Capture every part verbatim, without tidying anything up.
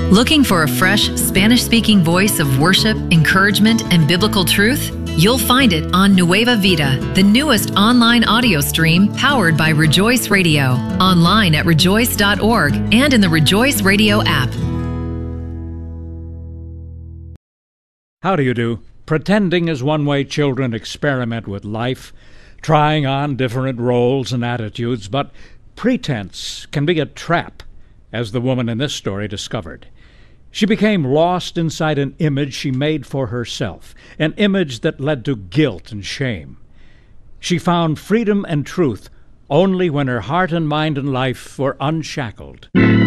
Looking for a fresh, Spanish-speaking voice of worship, encouragement, and biblical truth? You'll find it on Nueva Vida, the newest online audio stream powered by Rejoice Radio. Online at rejoice dot org and in the Rejoice Radio app. How do you do? Pretending is one way children experiment with life, trying on different roles and attitudes, but pretense can be a trap, as the woman in this story discovered. She became lost inside an image she made for herself, an image that led to guilt and shame. She found freedom and truth only when her heart and mind and life were unshackled.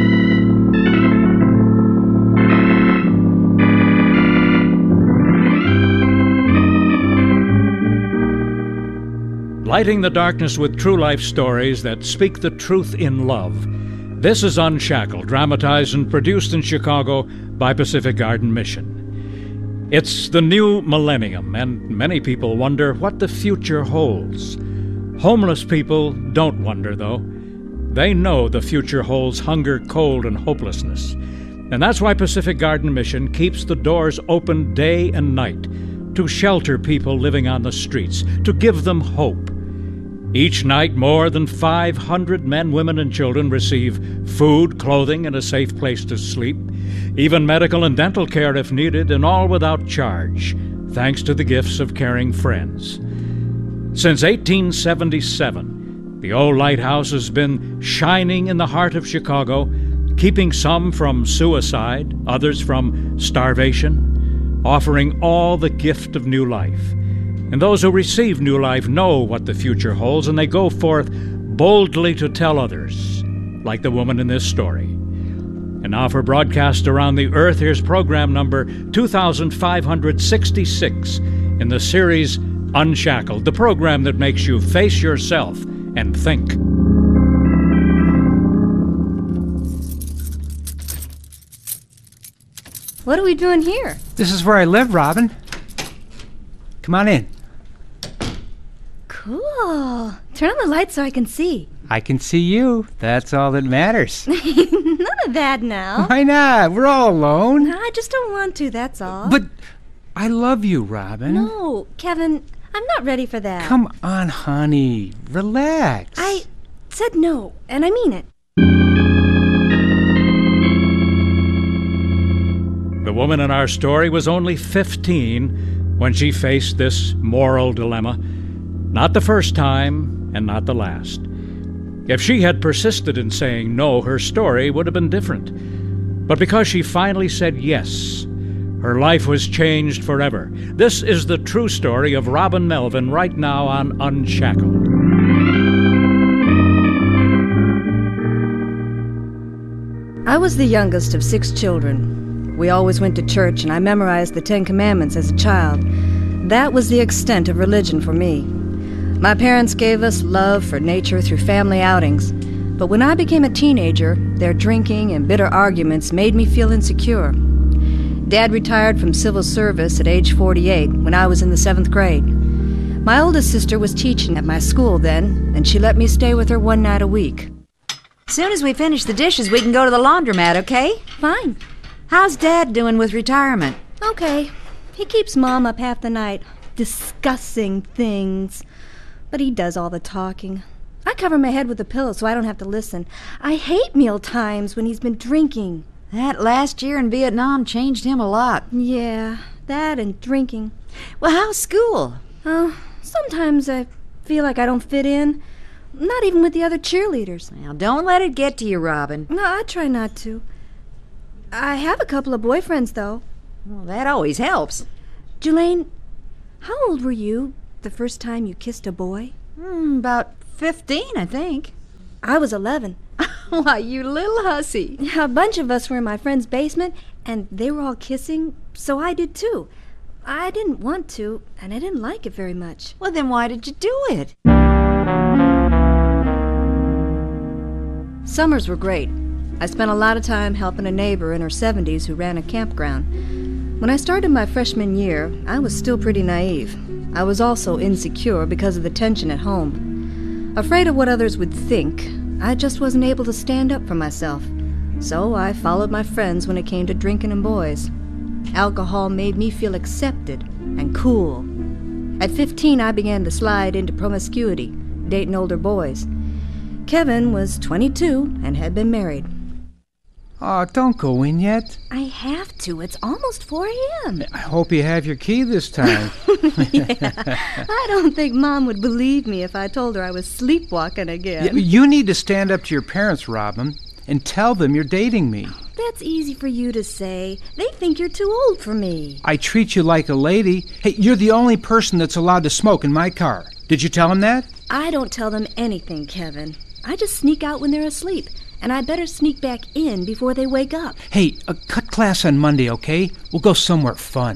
Lighting the darkness with true life stories that speak the truth in love. This is Unshackled, dramatized and produced in Chicago by Pacific Garden Mission. It's the new millennium, and many people wonder what the future holds. Homeless people don't wonder, though. They know the future holds hunger, cold, and hopelessness. And that's why Pacific Garden Mission keeps the doors open day and night to shelter people living on the streets, to give them hope. Each night, more than five hundred men, women, and children receive food, clothing, and a safe place to sleep, even medical and dental care if needed, and all without charge, thanks to the gifts of caring friends. Since eighteen seventy-seven, the old lighthouse has been shining in the heart of Chicago, keeping some from suicide, others from starvation, offering all the gift of new life. And those who receive new life know what the future holds, and they go forth boldly to tell others, like the woman in this story. And now for broadcast around the earth, here's program number two thousand five hundred sixty-six in the series Unshackled, the program that makes you face yourself and think. What are we doing here? This is where I live, Robin. Come on in. Cool. Turn on the lights so I can see. I can see you. That's all that matters. None of that now. Why not? We're all alone. I just don't want to, that's all. But I love you, Robin. No, Kevin, I'm not ready for that. Come on, honey. Relax. I said no, and I mean it. The woman in our story was only fifteen when she faced this moral dilemma. Not the first time, and not the last. If she had persisted in saying no, her story would have been different. But because she finally said yes, her life was changed forever. This is the true story of Robin Melvin right now on Unshackled. I was the youngest of six children. We always went to church, and I memorized the Ten Commandments as a child. That was the extent of religion for me. My parents gave us love for nature through family outings, but when I became a teenager, their drinking and bitter arguments made me feel insecure. Dad retired from civil service at age forty-eight when I was in the seventh grade. My oldest sister was teaching at my school then, and she let me stay with her one night a week. Soon as we finish the dishes, we can go to the laundromat, okay? Fine. How's Dad doing with retirement? Okay. He keeps Mom up half the night, discussing things. But he does all the talking. I cover my head with a pillow so I don't have to listen. I hate meal times when he's been drinking. That last year in Vietnam changed him a lot. Yeah, that and drinking. Well, how's school? Oh, sometimes I feel like I don't fit in. Not even with the other cheerleaders. Now, don't let it get to you, Robin. No, I try not to. I have a couple of boyfriends, though. Well, that always helps. Jelaine, how old were you the first time you kissed a boy? Hmm, about fifteen, I think. I was eleven. Why, you little hussy. A bunch of us were in my friend's basement, and they were all kissing, so I did too. I didn't want to, and I didn't like it very much. Well, then why did you do it? Summers were great. I spent a lot of time helping a neighbor in her seventies who ran a campground. When I started my freshman year, I was still pretty naive. I was also insecure because of the tension at home. Afraid of what others would think, I just wasn't able to stand up for myself. So I followed my friends when it came to drinking and boys. Alcohol made me feel accepted and cool. At fifteen, I began to slide into promiscuity, dating older boys. Kevin was twenty-two and had been married. Oh, don't go in yet. I have to. It's almost four a.m. I hope you have your key this time. Yeah. I don't think Mom would believe me if I told her I was sleepwalking again. Yeah, you need to stand up to your parents, Robin, and tell them you're dating me. That's easy for you to say. They think you're too old for me. I treat you like a lady. Hey, you're the only person that's allowed to smoke in my car. Did you tell them that? I don't tell them anything, Kevin. I just sneak out when they're asleep. And I better sneak back in before they wake up. Hey, uh, cut class on Monday, okay? We'll go somewhere fun.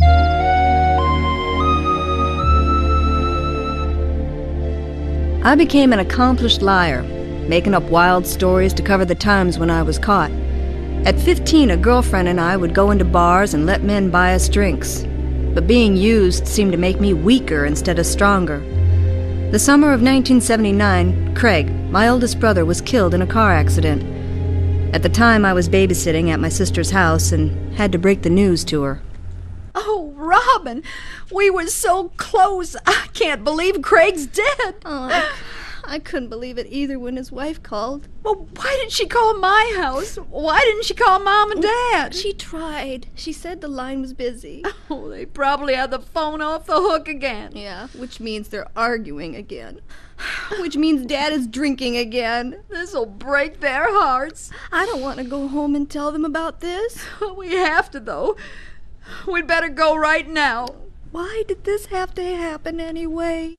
I became an accomplished liar, making up wild stories to cover the times when I was caught. At fifteen, a girlfriend and I would go into bars and let men buy us drinks. But being used seemed to make me weaker instead of stronger. The summer of nineteen seventy-nine, Craig, my oldest brother, was killed in a car accident. At the time, I was babysitting at my sister's house and had to break the news to her. Oh, Robin, we were so close. I can't believe Craig's dead. Oh, I, I couldn't believe it either when his wife called. Well, why didn't she call my house? Why didn't she call Mom and Dad? She tried. She said the line was busy. Oh, they probably had the phone off the hook again. Yeah, which means they're arguing again. Which means Dad is drinking again. This'll break their hearts. I don't want to go home and tell them about this. We have to, though. We'd better go right now. Why did this have to happen anyway?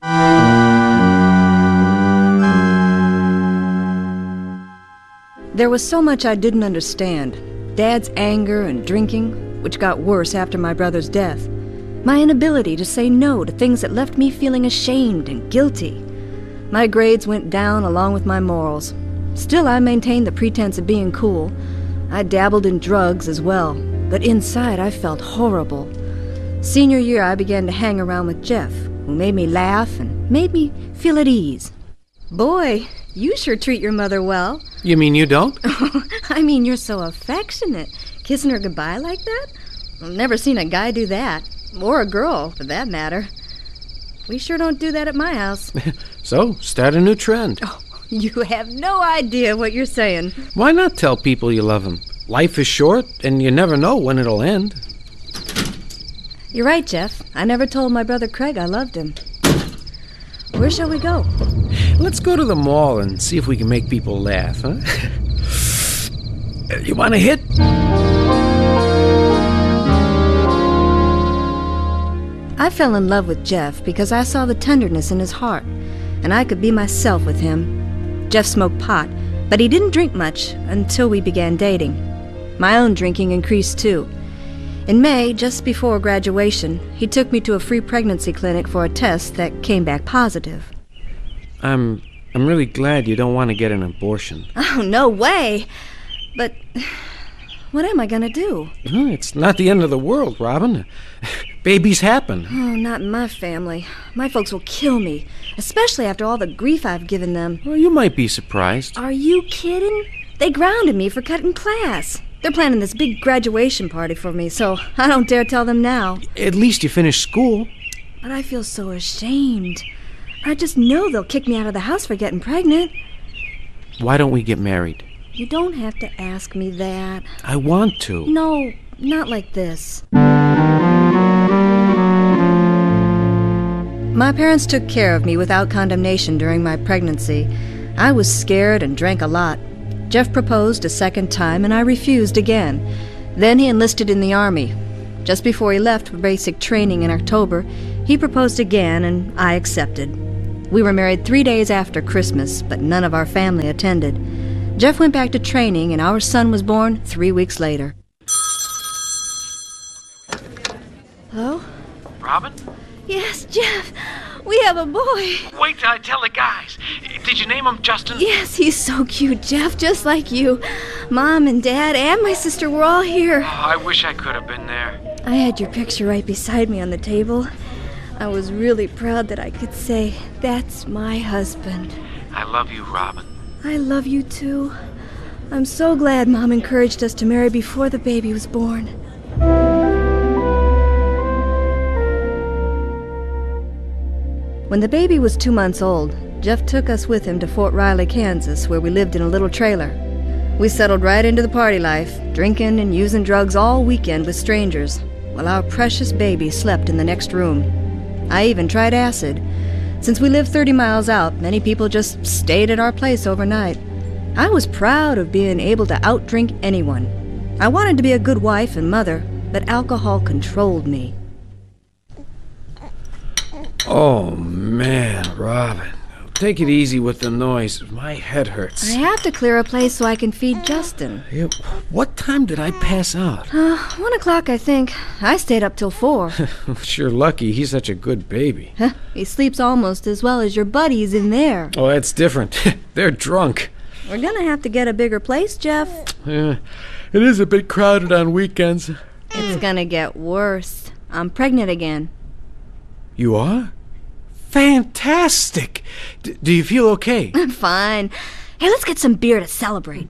There was so much I didn't understand. Dad's anger and drinking, which got worse after my brother's death. My inability to say no to things that left me feeling ashamed and guilty. My grades went down along with my morals. Still, I maintained the pretense of being cool. I dabbled in drugs as well, but inside I felt horrible. Senior year, I began to hang around with Jeff, who made me laugh and made me feel at ease. Boy, you sure treat your mother well. You mean you don't? I mean, you're so affectionate. Kissing her goodbye like that? I've never seen a guy do that. Or a girl, for that matter. We sure don't do that at my house. So, start a new trend. Oh, you have no idea what you're saying. Why not tell people you love them? Life is short, and you never know when it'll end. You're right, Jeff. I never told my brother Craig I loved him. Where shall we go? Let's go to the mall and see if we can make people laugh, huh? You want to hit? I fell in love with Jeff because I saw the tenderness in his heart, and I could be myself with him. Jeff smoked pot, but he didn't drink much until we began dating. My own drinking increased too. In May, just before graduation, he took me to a free pregnancy clinic for a test that came back positive. I'm I'm really glad you don't want to get an abortion. Oh, no way! But what am I gonna do? It's not the end of the world, Robin. Babies happen. Oh, not in my family. My folks will kill me, especially after all the grief I've given them. Well, you might be surprised. Are you kidding? They grounded me for cutting class. They're planning this big graduation party for me, so I don't dare tell them now. At least you finished school. But I feel so ashamed. I just know they'll kick me out of the house for getting pregnant. Why don't we get married? You don't have to ask me that. I want to. No, not like this. My parents took care of me without condemnation during my pregnancy. I was scared and drank a lot. Jeff proposed a second time, and I refused again. Then he enlisted in the Army. Just before he left for basic training in October, he proposed again, and I accepted. We were married three days after Christmas, but none of our family attended. Jeff went back to training, and our son was born three weeks later. Hello? Robin? Yes, Jeff. We have a boy. Wait till I tell the guys. Did you name him Justin? Yes, he's so cute, Jeff, just like you. Mom and Dad and my sister were all here. Oh, I wish I could have been there. I had your picture right beside me on the table. I was really proud that I could say, that's my husband. I love you, Robin. I love you too. I'm so glad Mom encouraged us to marry before the baby was born. When the baby was two months old, Jeff took us with him to Fort Riley, Kansas, where we lived in a little trailer. We settled right into the party life, drinking and using drugs all weekend with strangers, while our precious baby slept in the next room. I even tried acid. Since we lived thirty miles out, many people just stayed at our place overnight. I was proud of being able to outdrink anyone. I wanted to be a good wife and mother, but alcohol controlled me. Oh, man, Robin. Take it easy with the noise. My head hurts. I have to clear a place so I can feed Justin. Yeah, what time did I pass out? Uh, one o'clock, I think. I stayed up till four. Sure lucky. He's such a good baby. Huh, he sleeps almost as well as your buddies in there. Oh, that's different. They're drunk. We're gonna have to get a bigger place, Jeff. Yeah, it is a bit crowded on weekends. It's gonna get worse. I'm pregnant again. You are? Fantastic! D- do you feel okay? I'm fine. Hey, let's get some beer to celebrate.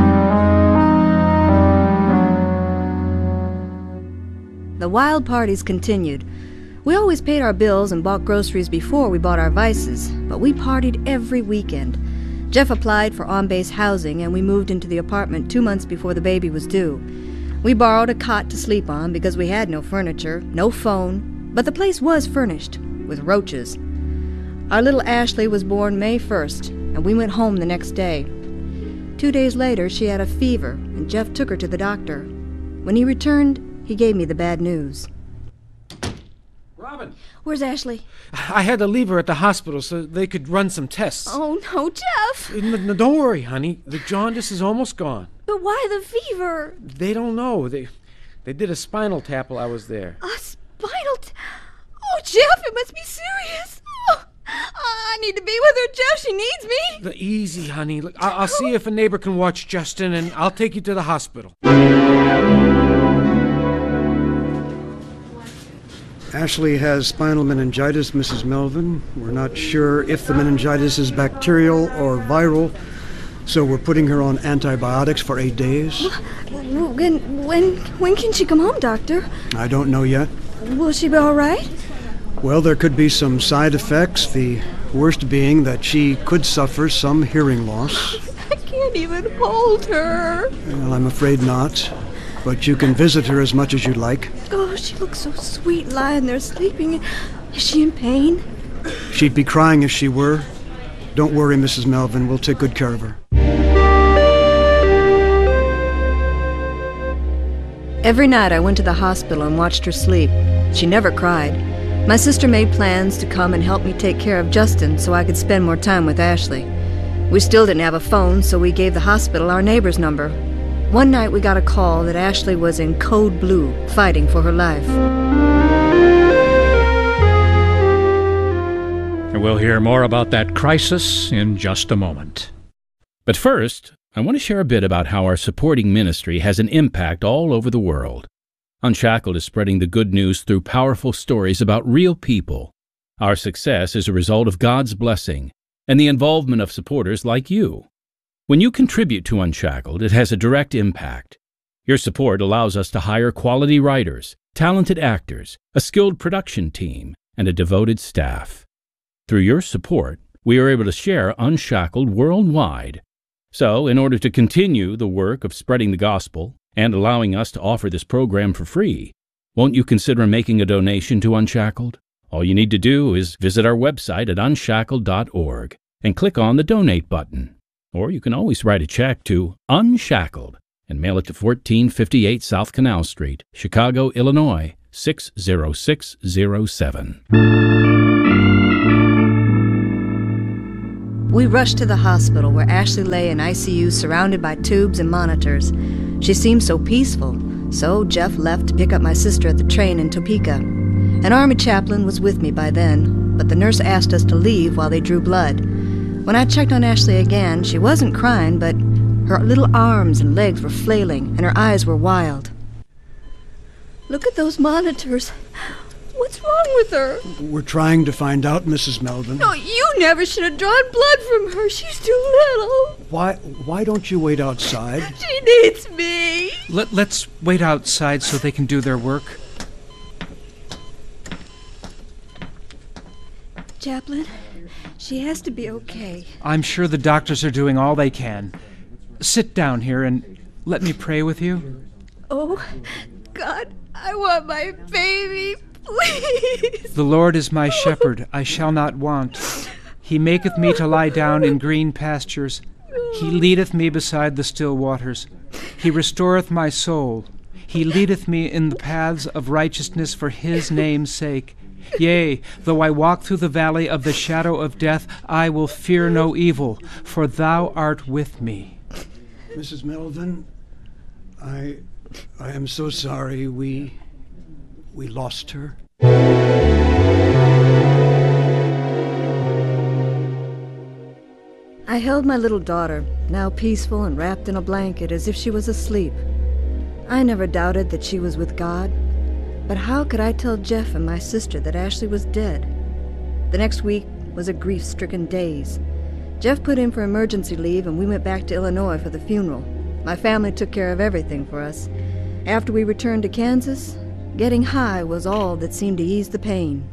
The wild parties continued. We always paid our bills and bought groceries before we bought our vices, but we partied every weekend. Jeff applied for on-base housing, and we moved into the apartment two months before the baby was due. We borrowed a cot to sleep on because we had no furniture, no phone, but the place was furnished, with roaches. Our little Ashley was born May first, and we went home the next day. Two days later, she had a fever, and Jeff took her to the doctor. When he returned, he gave me the bad news. Robin! Where's Ashley? I had to leave her at the hospital so they could run some tests. Oh, no, Jeff! N- n- don't worry, honey. The jaundice is almost gone. But why the fever? They don't know. They they did a spinal tap while I was there. A spinal tap? Oh, Jeff, it must be serious. Oh, I need to be with her, Jeff. She needs me. The, easy, honey. Look, I- I'll see if a neighbor can watch Justin, and I'll take you to the hospital. Ashley has spinal meningitis, Missus Melvin. We're not sure if the meningitis is bacterial or viral, so we're putting her on antibiotics for eight days. When, when, when can she come home, Doctor? I don't know yet. Will she be all right? Well, there could be some side effects, the worst being that she could suffer some hearing loss. I can't even hold her. Well, I'm afraid not, but you can visit her as much as you'd like. Oh, she looks so sweet lying there sleeping. Is she in pain? She'd be crying if she were. Don't worry, Missus Melvin. We'll take good care of her. Every night I went to the hospital and watched her sleep. She never cried. My sister made plans to come and help me take care of Justin so I could spend more time with Ashley. We still didn't have a phone, so we gave the hospital our neighbor's number. One night we got a call that Ashley was in code blue, fighting for her life. And we'll hear more about that crisis in just a moment. But first, I want to share a bit about how our supporting ministry has an impact all over the world. Unshackled is spreading the good news through powerful stories about real people. Our success is a result of God's blessing and the involvement of supporters like you. When you contribute to Unshackled, it has a direct impact. Your support allows us to hire quality writers, talented actors, a skilled production team, and a devoted staff. Through your support, we are able to share Unshackled worldwide. So, in order to continue the work of spreading the gospel and allowing us to offer this program for free, won't you consider making a donation to Unshackled? All you need to do is visit our website at unshackled dot org and click on the Donate button. Or you can always write a check to Unshackled and mail it to fourteen fifty-eight South Canal Street, Chicago, Illinois, six zero six zero seven. We rushed to the hospital where Ashley lay in I C U surrounded by tubes and monitors. She seemed so peaceful, so Jeff left to pick up my sister at the train in Topeka. An army chaplain was with me by then, but the nurse asked us to leave while they drew blood. When I checked on Ashley again, she wasn't crying, but her little arms and legs were flailing, and her eyes were wild. Look at those monitors. What's wrong with her? We're trying to find out, Missus Melvin. No, you never should have drawn blood from her. She's too little. Why why don't you wait outside? She needs me. Let, let's wait outside so they can do their work. Chaplain, she has to be okay. I'm sure the doctors are doing all they can. Sit down here and let me pray with you. Oh, God, I want my baby, please. The Lord is my shepherd, I shall not want. He maketh me to lie down in green pastures. He leadeth me beside the still waters. He restoreth my soul. He leadeth me in the paths of righteousness for his name's sake. Yea, though I walk through the valley of the shadow of death, I will fear no evil, for thou art with me. Missus Melvin, I I am so sorry we we lost her. I held my little daughter, now peaceful and wrapped in a blanket as if she was asleep. I never doubted that she was with God, but how could I tell Jeff and my sister that Ashley was dead? The next week was a grief-stricken daze. Jeff put in for emergency leave and we went back to Illinois for the funeral. My family took care of everything for us. After we returned to Kansas, getting high was all that seemed to ease the pain.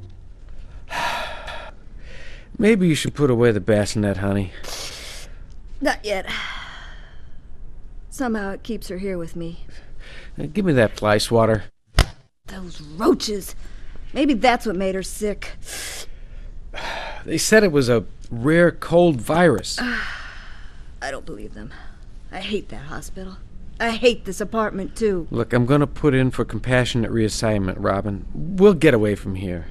Maybe you should put away the bassinet, honey. Not yet. Somehow it keeps her here with me. Uh, give me that fly swatter. Those roaches. Maybe that's what made her sick. They said it was a rare cold virus. I don't believe them. I hate that hospital. I hate this apartment, too. Look, I'm going to put in for compassionate reassignment, Robin. We'll get away from here.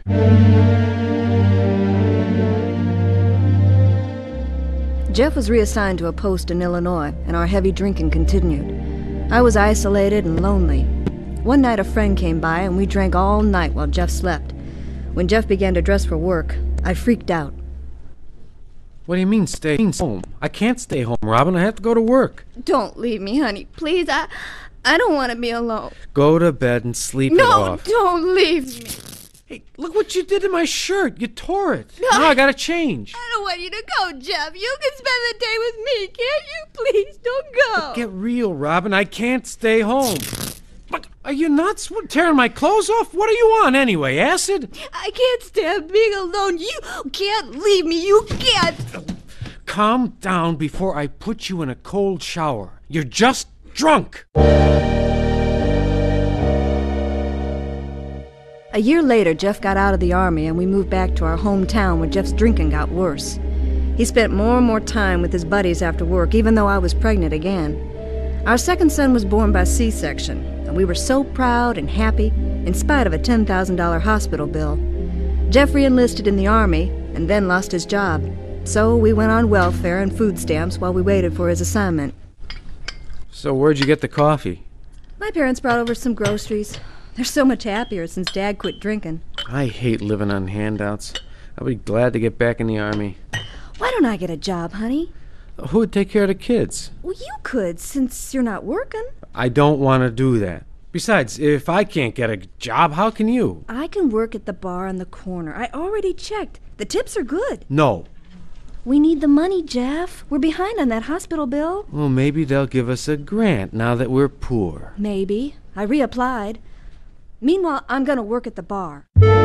Jeff was reassigned to a post in Illinois, and our heavy drinking continued. I was isolated and lonely. One night a friend came by, and we drank all night while Jeff slept. When Jeff began to dress for work, I freaked out. What do you mean, stay home? I can't stay home, Robin. I have to go to work. Don't leave me, honey. Please, I I don't want to be alone. Go to bed and sleep no, it off. No, don't leave me. Hey, look what you did to my shirt. You tore it. No, now I gotta change. I don't want you to go, Jeff. You can spend the day with me. Can't you? Please, don't go. But get real, Robin. I can't stay home. Look, are you nuts? What, tearing my clothes off? What are you on anyway, acid? I can't stand being alone. You can't leave me. You can't. Calm down before I put you in a cold shower. You're just drunk. A year later, Jeff got out of the Army and we moved back to our hometown where Jeff's drinking got worse. He spent more and more time with his buddies after work, even though I was pregnant again. Our second son was born by C-section, and we were so proud and happy in spite of a ten thousand dollars hospital bill. Jeff re-enlisted in the Army and then lost his job, so we went on welfare and food stamps while we waited for his assignment. So where'd you get the coffee? My parents brought over some groceries. They're so much happier since Dad quit drinking. I hate living on handouts. I'll be glad to get back in the Army. Why don't I get a job, honey? Who would take care of the kids? Well, you could, since you're not working. I don't want to do that. Besides, if I can't get a job, how can you? I can work at the bar on the corner. I already checked. The tips are good. No. We need the money, Jeff. We're behind on that hospital bill. Well, maybe they'll give us a grant now that we're poor. Maybe. I reapplied. Meanwhile, I'm going to work at the bar.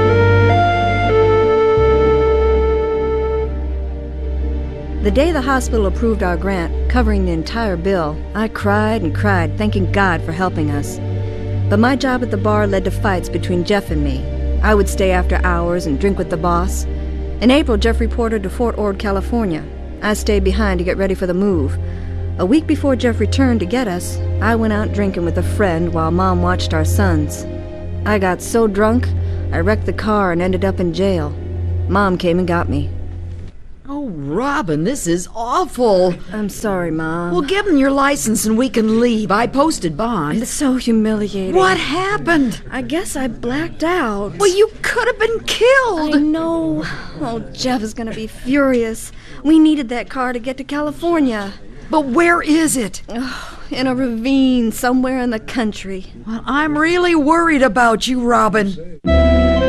The day the hospital approved our grant, covering the entire bill, I cried and cried, thanking God for helping us. But my job at the bar led to fights between Jeff and me. I would stay after hours and drink with the boss. In April, Jeff reported to Fort Ord, California. I stayed behind to get ready for the move. A week before Jeff returned to get us, I went out drinking with a friend while Mom watched our sons. I got so drunk, I wrecked the car and ended up in jail. Mom came and got me. Oh, Robin, this is awful. I'm sorry, Mom. Well, give them your license and we can leave. I posted bond. It's so humiliating. What happened? I guess I blacked out. Well, you could have been killed. I know. Oh, Jeff is going to be furious. We needed that car to get to California. But where is it? Oh, in a ravine somewhere in the country. Well, I'm really worried about you, Robin.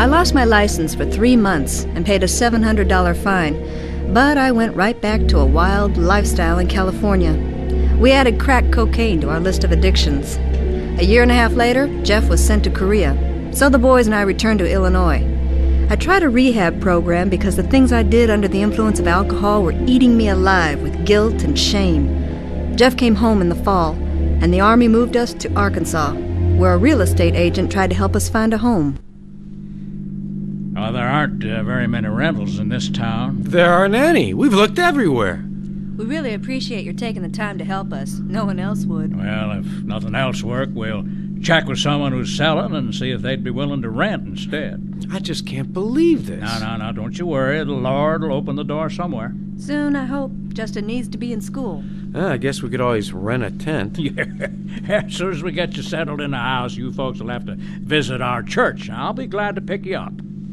I lost my license for three months and paid a seven hundred dollars fine, but I went right back to a wild lifestyle in California. We added crack cocaine to our list of addictions. A year and a half later, Jeff was sent to Korea, so the boys and I returned to Illinois. I tried a rehab program because the things I did under the influence of alcohol were eating me alive with guilt and shame. Jeff came home in the fall, and the Army moved us to Arkansas, where a real estate agent tried to help us find a home. Oh, there aren't uh, very many rentals in this town. There aren't any. We've looked everywhere. We really appreciate your taking the time to help us. No one else would. Well, if nothing else worked, we'll check with someone who's selling and see if they'd be willing to rent instead. I just can't believe this. No, no, no, don't you worry. The Lord will open the door somewhere. Soon, I hope. Justin needs to be in school. Uh, I guess we could always rent a tent. Yeah. As soon as we get you settled in the house, you folks will have to visit our church. I'll be glad to pick you up.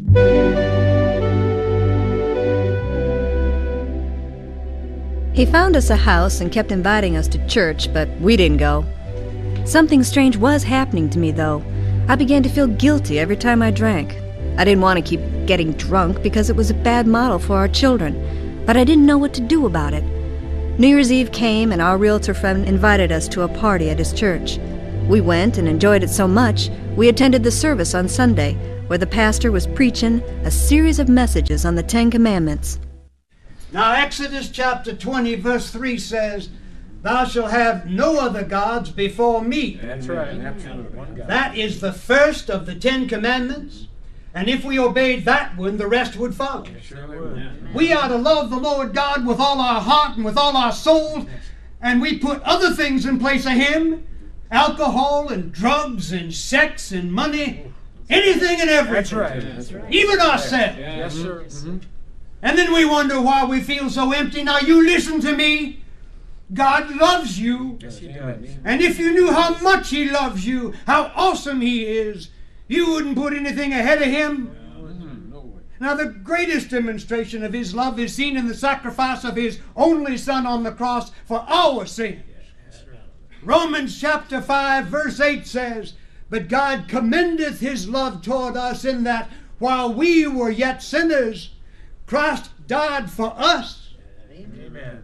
He found us a house and kept inviting us to church, but we didn't go. Something strange was happening to me, though. I began to feel guilty every time I drank. I didn't want to keep getting drunk because it was a bad model for our children, but I didn't know what to do about it. New Year's Eve came and our realtor friend invited us to a party at his church. We went and enjoyed it so much, we attended the service on Sunday, where the pastor was preaching a series of messages on the Ten Commandments. Now Exodus chapter twenty verse three says, "Thou shalt have no other gods before me." That's right. Absolutely. That is the first of the Ten Commandments. And if we obeyed that one, the rest would follow. Sure would. We are to love the Lord God with all our heart and with all our soul, and we put other things in place of Him, alcohol and drugs and sex and money, anything and everything. That's right. That's right. Even ourselves. Yes, sir. Mm-hmm. And then we wonder why we feel so empty. Now you listen to me. God loves you. Yes, He does. And if you knew how much He loves you, how awesome He is, you wouldn't put anything ahead of Him. Now the greatest demonstration of His love is seen in the sacrifice of His only Son on the cross for our sins. Romans chapter five verse eight says, "But God commendeth His love toward us in that while we were yet sinners, Christ died for us." Amen.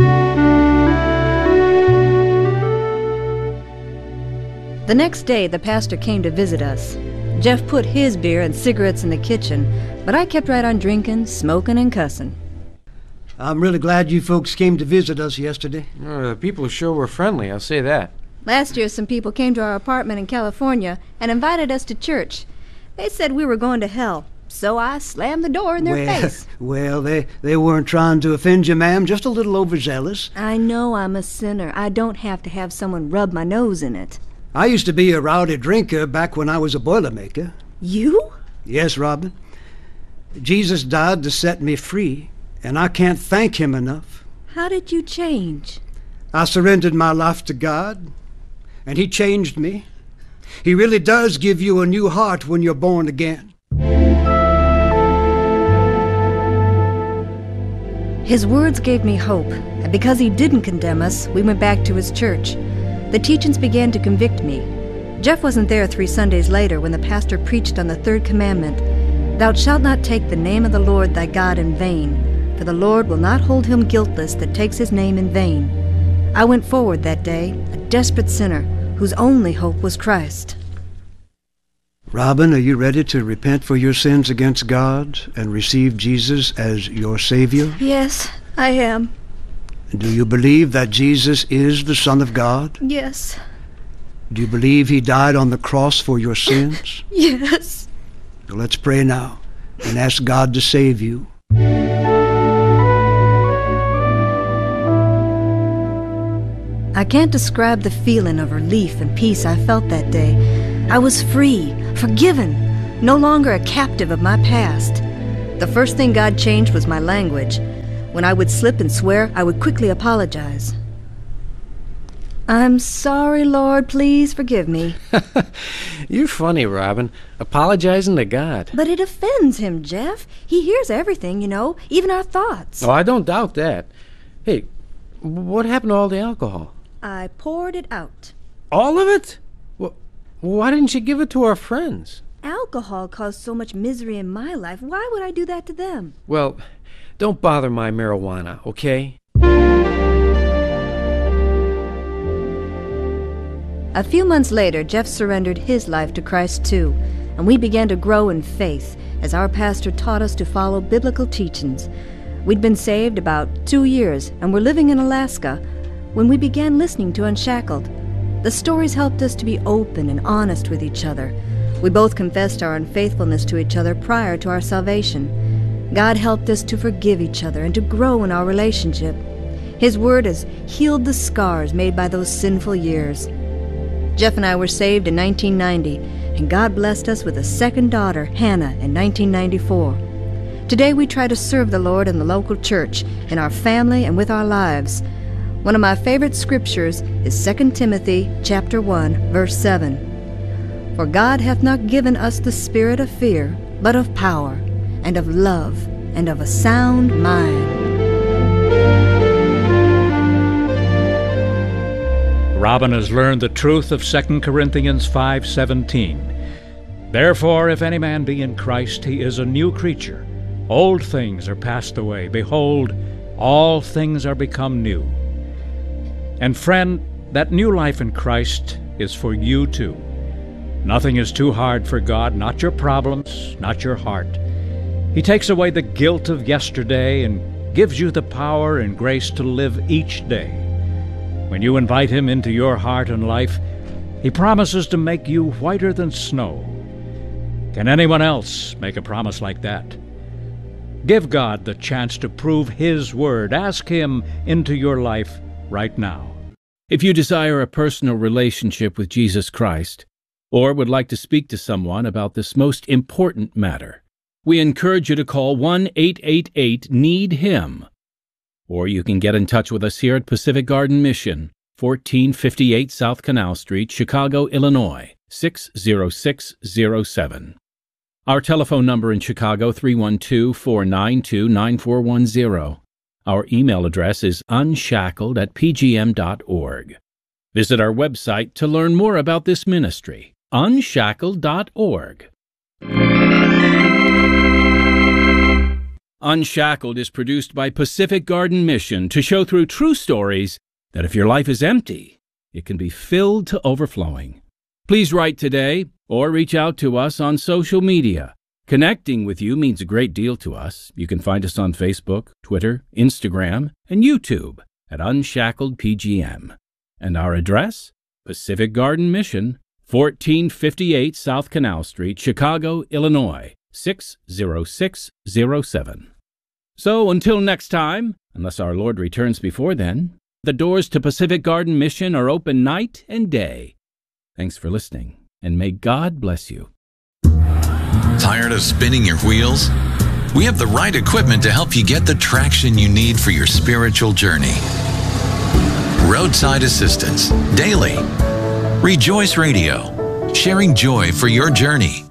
The next day, the pastor came to visit us. Jeff put his beer and cigarettes in the kitchen, but I kept right on drinking, smoking, and cussing. I'm really glad you folks came to visit us yesterday. Uh, the people sure were friendly, I'll say that. Last year, some people came to our apartment in California and invited us to church. They said we were going to hell, so I slammed the door in their well, face. Well, they, they weren't trying to offend you, ma'am, just a little overzealous. I know I'm a sinner. I don't have to have someone rub my nose in it. I used to be a rowdy drinker back when I was a Boilermaker. You? Yes, Robin. Jesus died to set me free, and I can't thank Him enough. How did you change? I surrendered my life to God, and He changed me. He really does give you a new heart when you're born again. His words gave me hope, and because He didn't condemn us, we went back to His church. The teachings began to convict me. Jeff wasn't there three Sundays later when the pastor preached on the third commandment, "Thou shalt not take the name of the Lord thy God in vain, for the Lord will not hold him guiltless that takes his name in vain." I went forward that day, a desperate sinner whose only hope was Christ. Robin, are you ready to repent for your sins against God and receive Jesus as your Savior? Yes, I am. Do you believe that Jesus is the Son of God? Yes. Do you believe He died on the cross for your sins? Yes. Well, let's pray now and ask God to save you. I can't describe the feeling of relief and peace I felt that day. I was free, forgiven, no longer a captive of my past. The first thing God changed was my language. When I would slip and swear, I would quickly apologize. "I'm sorry, Lord, please forgive me." You're funny, Robin. Apologizing to God. But it offends Him, Jeff. He hears everything, you know, even our thoughts. Oh, I don't doubt that. Hey, what happened to all the alcohol? I poured it out. All of it? Well, why didn't you give it to our friends? alcohol caused so much misery in my life. Why would I do that to them? Well, don't bother my marijuana, okay? A few months later, Jeff surrendered his life to Christ too, and we began to grow in faith as our pastor taught us to follow biblical teachings. We'd been saved about two years and were living in Alaska when we began listening to Unshackled. The stories helped us to be open and honest with each other. We both confessed our unfaithfulness to each other prior to our salvation. God helped us to forgive each other and to grow in our relationship. His word has healed the scars made by those sinful years. Jeff and I were saved in nineteen ninety, and God blessed us with a second daughter, Hannah, in nineteen ninety-four. Today we try to serve the Lord in the local church, in our family, and with our lives. One of my favorite scriptures is Second Timothy chapter one, verse seven. For God hath not given us the spirit of fear, but of power, and of love, and of a sound mind. Robin has learned the truth of Second Corinthians five seventeen. Therefore, if any man be in Christ, he is a new creature. Old things are passed away. Behold, all things are become new. And friend, that new life in Christ is for you too. Nothing is too hard for God, not your problems, not your heart. He takes away the guilt of yesterday and gives you the power and grace to live each day. When you invite Him into your heart and life, He promises to make you whiter than snow. Can anyone else make a promise like that? Give God the chance to prove His word. Ask Him into your life right now. If you desire a personal relationship with Jesus Christ, or would like to speak to someone about this most important matter, we encourage you to call one eight eight eight need him. Or you can get in touch with us here at Pacific Garden Mission, fourteen fifty-eight South Canal Street, Chicago, Illinois, six zero six zero seven. Our telephone number in Chicago, three one two, four nine two, nine four one zero. Our email address is unshackled at p g m dot org. Visit our website to learn more about this ministry, unshackled dot org. Unshackled is produced by Pacific Garden Mission to show through true stories that if your life is empty, it can be filled to overflowing. Please write today or reach out to us on social media. Connecting with you means a great deal to us. You can find us on Facebook, Twitter, Instagram, and YouTube at Unshackled P G M. And our address? Pacific Garden Mission, fourteen fifty-eight South Canal Street, Chicago, Illinois, six zero six zero seven. So until next time, unless our Lord returns before then, the doors to Pacific Garden Mission are open night and day. Thanks for listening, and may God bless you. Tired of spinning your wheels? We have the right equipment to help you get the traction you need for your spiritual journey. Roadside Assistance, daily. Rejoice Radio, sharing joy for your journey.